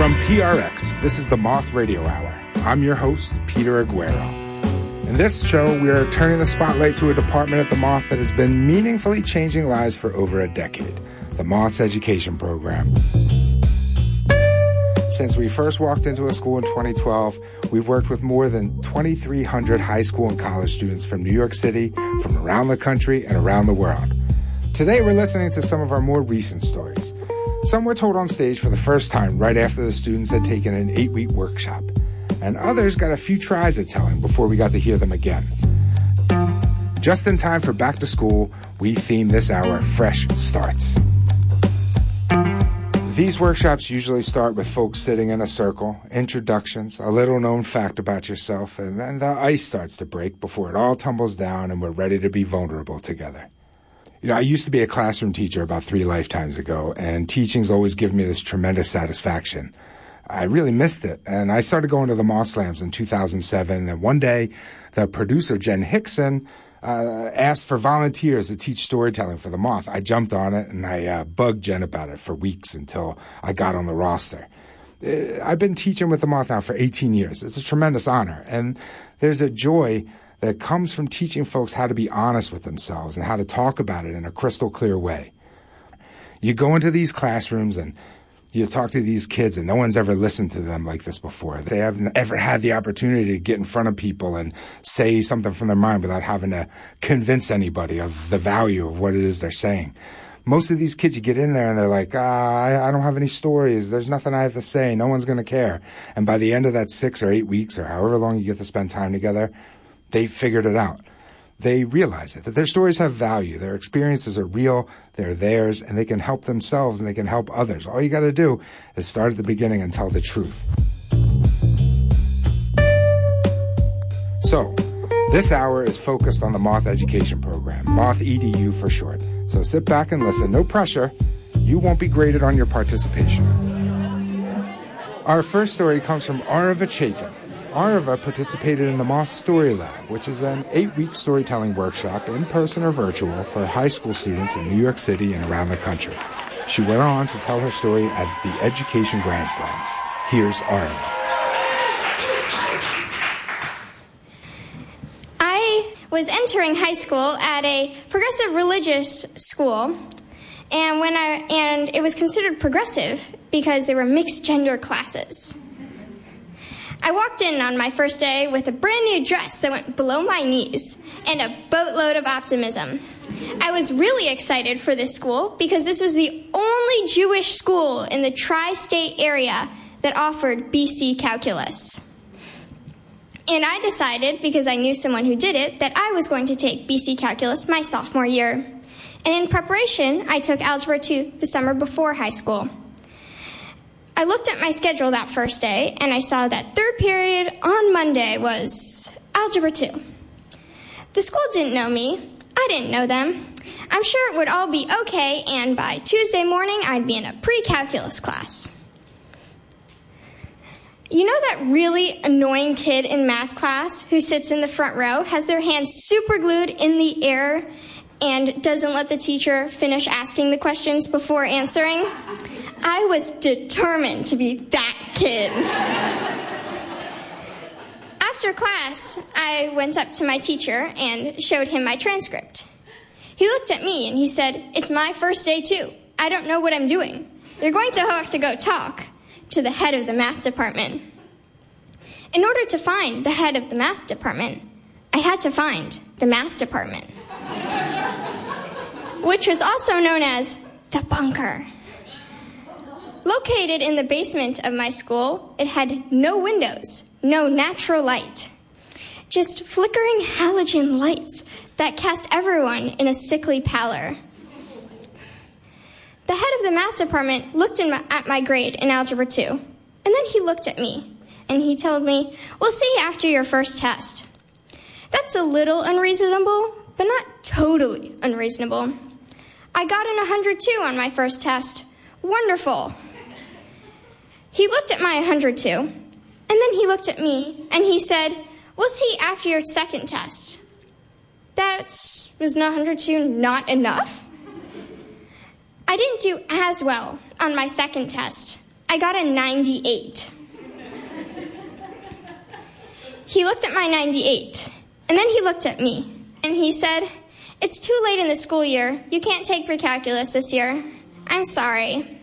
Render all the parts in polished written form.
From PRX, this is the Moth Radio Hour. I'm your host, Peter Aguero. In this show, we are turning the spotlight to a department at the Moth that has been meaningfully changing lives for over a decade, the Moth's education program. Since we first walked into a school in 2012, we've worked with more than 2,300 high school and college students from New York City, from around the country, and around the world. Today, we're listening to some of our more recent stories. Some were told on stage for the first time right after the students had taken an 8-week workshop, and others got a few tries at telling before we got to hear them again. Just in time for back to school, we theme this hour Fresh Starts. These workshops usually start with folks sitting in a circle, introductions, a little known fact about yourself, and then the ice starts to break before it all tumbles down and we're ready to be vulnerable together. You know, I used to be a classroom teacher about 3 lifetimes ago, and teaching's always given me this tremendous satisfaction. I really missed it, and I started going to the Moth Slams in 2007, and one day, the producer, Jen Hickson, asked for volunteers to teach storytelling for the Moth. I jumped on it, and I bugged Jen about it for weeks until I got on the roster. I've been teaching with the Moth now for 18 years. It's a tremendous honor, and there's a joy that comes from teaching folks how to be honest with themselves and how to talk about it in a crystal clear way. You go into these classrooms and you talk to these kids and no one's ever listened to them like this before. They haven't ever had the opportunity to get in front of people and say something from their mind without having to convince anybody of the value of what it is they're saying. Most of these kids, you get in there and they're like, I don't have any stories. There's nothing I have to say. No one's going to care. And by the end of that 6 or 8 weeks or however long you get to spend time together, they figured it out. They realize it, that their stories have value. Their experiences are real, they're theirs, and they can help themselves and they can help others. All you got to do is start at the beginning and tell the truth. So, this hour is focused on the Moth Education Program, Moth EDU for short. So sit back and listen. No pressure. You won't be graded on your participation. Our first story comes from Arava Chaikin. Arava participated in the Moth Story Lab, which is an 8-week storytelling workshop, in person or virtual, for high school students in New York City and around the country. She went on to tell her story at the Education Grand Slam. Here's Arava. I was entering high school at a progressive religious school, and it was considered progressive because there were mixed gender classes. I walked in on my first day with a brand new dress that went below my knees and a boatload of optimism. I was really excited for this school because this was the only Jewish school in the tri-state area that offered BC Calculus. And I decided, because I knew someone who did it, that I was going to take BC Calculus my sophomore year. And in preparation, I took Algebra 2 the summer before high school. I looked at my schedule that first day, and I saw that third period on Monday was Algebra 2. The school didn't know me. I didn't know them. I'm sure it would all be okay, and by Tuesday morning, I'd be in a pre-calculus class. You know that really annoying kid in math class who sits in the front row, has their hands super glued in the air, and doesn't let the teacher finish asking the questions before answering? I was determined to be that kid. After class, I went up to my teacher and showed him my transcript. He looked at me and he said, "It's my first day too. I don't know what I'm doing. You're going to have to go talk to the head of the math department." In order to find the head of the math department, I had to find the math department, which was also known as the bunker. Located in the basement of my school, it had no windows, no natural light, just flickering halogen lights that cast everyone in a sickly pallor. The head of the math department looked at my grade in Algebra 2, and then he looked at me, and he told me, "We'll see after your first test." That's a little unreasonable, but not totally unreasonable. I got an 102 on my first test. Wonderful. He looked at my 102, and then he looked at me, and he said, "We'll see after your second test." Was an 102 not enough? I didn't do as well on my second test. I got a 98. He looked at my 98, and then he looked at me, and he said, "It's too late in the school year. You can't take pre-calculus this year. I'm sorry."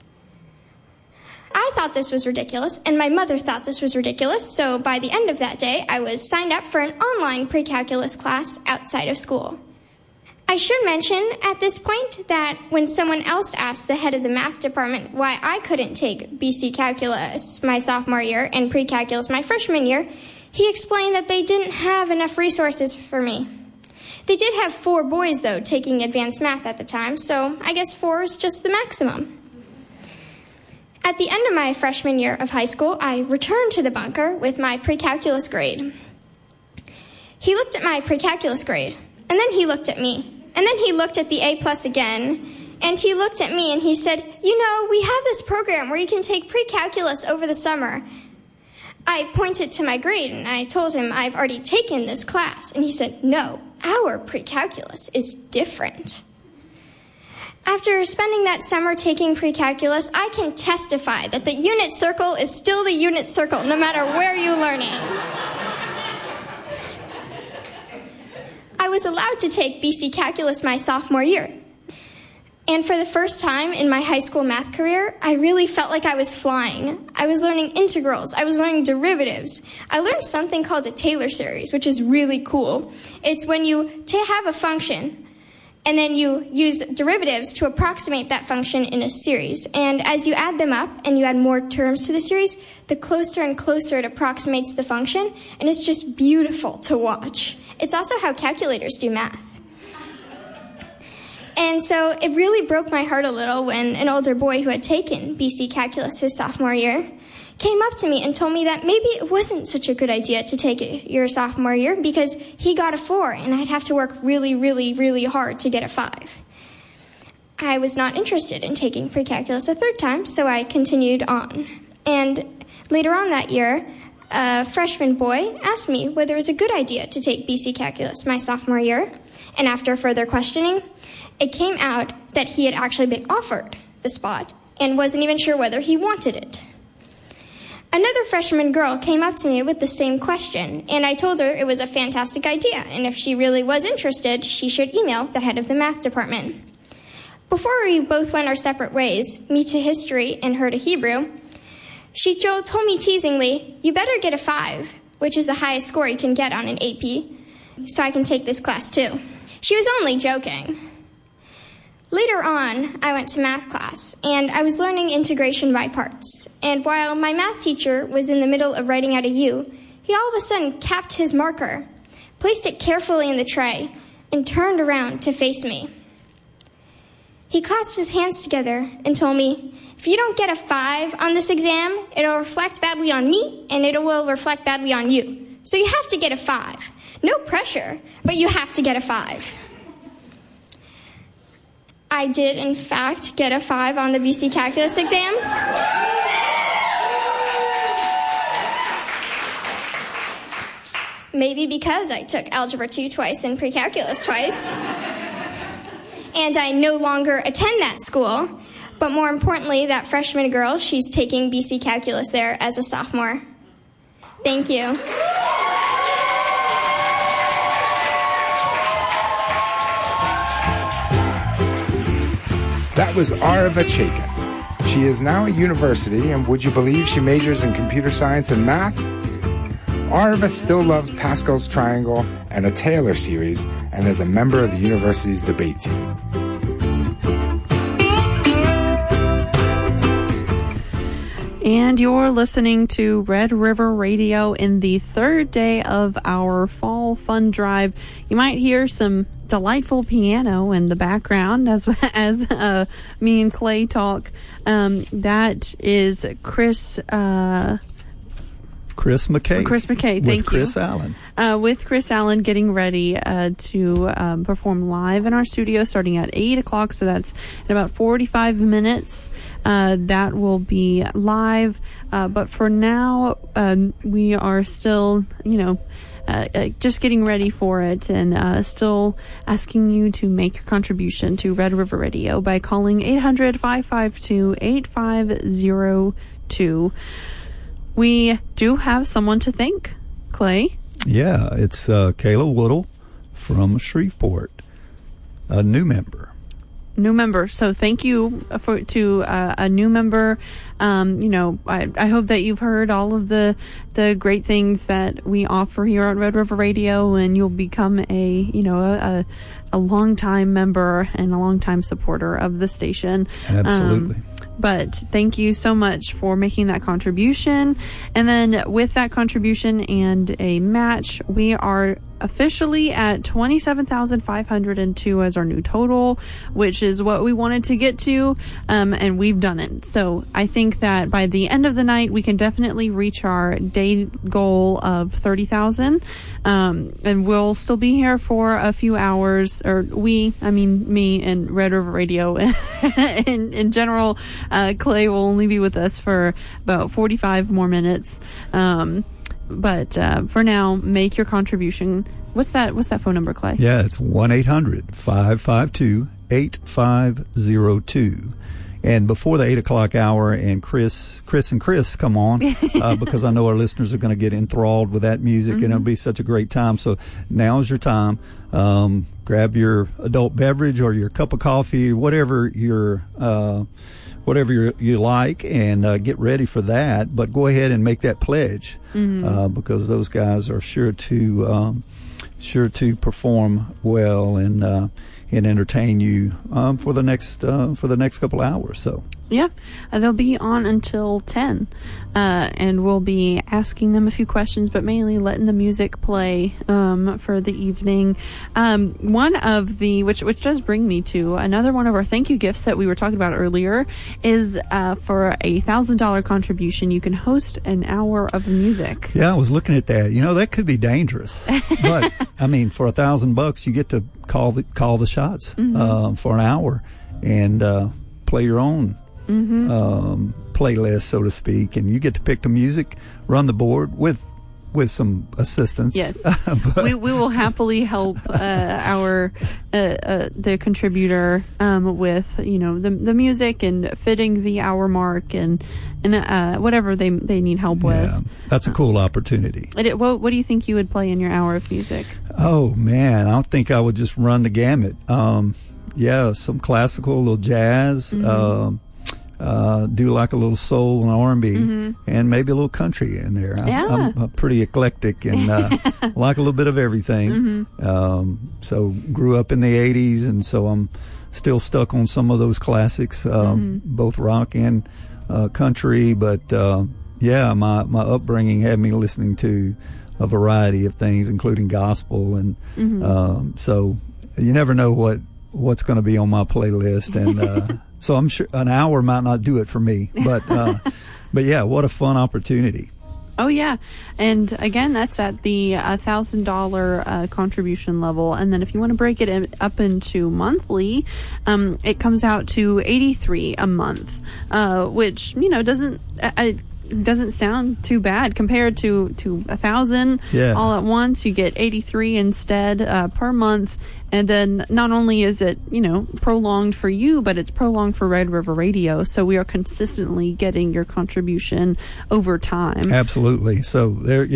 I thought this was ridiculous, and my mother thought this was ridiculous, so by the end of that day, I was signed up for an online pre-calculus class outside of school. I should mention at this point that when someone else asked the head of the math department why I couldn't take BC Calculus my sophomore year and pre-calculus my freshman year, he explained that they didn't have enough resources for me. They did have 4 boys, though, taking advanced math at the time, so I guess 4 is just the maximum. At the end of my freshman year of high school, I returned to the bunker with my pre-calculus grade. He looked at my pre-calculus grade, and then he looked at me, and then he looked at the A+ again, and he looked at me and he said, "You know, we have this program where you can take pre-calculus over the summer." I pointed to my grade and I told him I've already taken this class, and he said, "No, our pre-calculus is different." After spending that summer taking pre-calculus, I can testify that the unit circle is still the unit circle, no matter where you learn it. I was allowed to take BC Calculus my sophomore year. And for the first time in my high school math career, I really felt like I was flying. I was learning integrals. I was learning derivatives. I learned something called a Taylor series, which is really cool. It's when you have a function, and then you use derivatives to approximate that function in a series. And as you add them up and you add more terms to the series, the closer and closer it approximates the function, and it's just beautiful to watch. It's also how calculators do math. And so it really broke my heart a little when an older boy who had taken BC Calculus his sophomore year came up to me and told me that maybe it wasn't such a good idea to take it your sophomore year because he got a 4 and I'd have to work really, really, really hard to get a 5. I was not interested in taking pre-calculus a third time, so I continued on. And later on that year, a freshman boy asked me whether it was a good idea to take BC Calculus my sophomore year, and after further questioning, it came out that he had actually been offered the spot and wasn't even sure whether he wanted it. Another freshman girl came up to me with the same question, and I told her it was a fantastic idea, and if she really was interested, she should email the head of the math department. Before we both went our separate ways, me to history and her to Hebrew, she told me teasingly, "You better get a 5, which is the highest score you can get on an AP, so I can take this class too." She was only joking. Later on, I went to math class, and I was learning integration by parts. And while my math teacher was in the middle of writing out a U, he all of a sudden capped his marker, placed it carefully in the tray, and turned around to face me. He clasped his hands together and told me, "If you don't get a 5 on this exam, it'll reflect badly on me, and it will reflect badly on you. So you have to get a 5. No pressure, but you have to get a 5. I did, in fact, get a 5 on the BC Calculus exam. Maybe because I took Algebra 2 twice and Pre-Calculus twice. And I no longer attend that school. But more importantly, that freshman girl, she's taking BC Calculus there as a sophomore. Thank you. That was Arva Chaikin. She is now at university, and would you believe she majors in computer science and math? Arva still loves Pascal's Triangle and a Taylor series, and is a member of the university's debate team. And you're listening to Red River Radio in the third day of our Fall Fun Drive. You might hear some delightful piano in the background as me and Clay talk. That is Chris Chris McKay. Chris McKay, thank you. With Chris Allen. With Chris Allen getting ready to perform live in our studio starting at 8 o'clock. So that's in about 45 minutes. That will be live. But for now, we are still, just getting ready for it and still asking you to make your contribution to Red River Radio by calling 800-552-8502. We do have someone to thank, Clay. Yeah, it's Kayla Woodle from Shreveport, a new member. So thank you to a new member. I hope that you've heard all of the great things that we offer here on Red River Radio, and you'll become a longtime member and a longtime supporter of the station. Absolutely. But thank you so much for making that contribution. And then with that contribution and a match, we are officially at $27,502 as our new total, which is what we wanted to get to, and we've done it. So I think that by the end of the night, we can definitely reach our day goal of $30,000, and we'll still be here for a few hours, me and Red River Radio in general. Clay will only be with us for about 45 more minutes. But for now, make your contribution. What's that phone number, Clay? Yeah, it's 1-800-552-8502. And before the 8 o'clock hour and Chris come on, because I know our listeners are going to get enthralled with that music, and it'll be such a great time. So now's your time. Grab your adult beverage or your cup of coffee, whatever you like, and get ready for that. But go ahead and make that pledge, because those guys are sure to perform well and entertain you for the next couple hours. So yeah, they'll be on until 10, and we'll be asking them a few questions, but mainly letting the music play for the evening. One of the which does bring me to another one of our thank you gifts that we were talking about earlier is for a $1,000 contribution, you can host an hour of music. Yeah, I was looking at that. That could be dangerous, but I mean, for $1,000, you get to call the shots for an hour and play your own playlist, so to speak, and you get to pick the music, run the board with some assistance. Yes, we will happily help the contributor with the music and fitting the hour mark and whatever they need help with. That's a cool opportunity. What do you think you would play in your hour of music? Oh man, I don't think I would just run the gamut. Some classical, a little jazz. Do like a little soul and R&B, and maybe a little country in there. I'm pretty eclectic and like a little bit of everything. So grew up in the 80s, and so I'm still stuck on some of those classics, both rock and country. But my upbringing had me listening to a variety of things, including gospel, and so you never know what's going to be on my playlist, and so I'm sure an hour might not do it for me, but yeah, what a fun opportunity. Oh yeah, and again, that's at the $1,000 contribution level, and then if you want to break it up into monthly, it comes out to $83 a month, which doesn't sound too bad compared to $1,000 all at once. You get $83 instead per month. And then not only is it, prolonged for you, but it's prolonged for Red River Radio. So we are consistently getting your contribution over time. Absolutely. So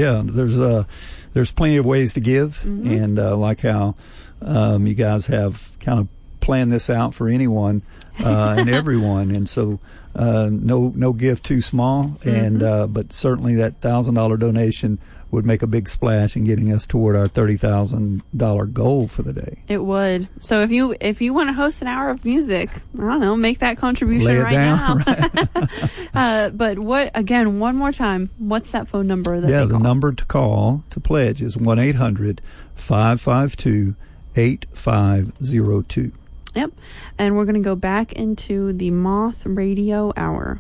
there's plenty of ways to give, and like how you guys have kind of planned this out for anyone and everyone, and so no gift too small, and but certainly that $1,000 donation would make a big splash in getting us toward our $30,000 goal for the day. It would. So if you want to host an hour of music, I don't know, make that contribution right now. But one more time, what's that phone number that they call? The number to call to pledge is 1-800-552-8502. Yep. And we're going to go back into the Moth Radio Hour.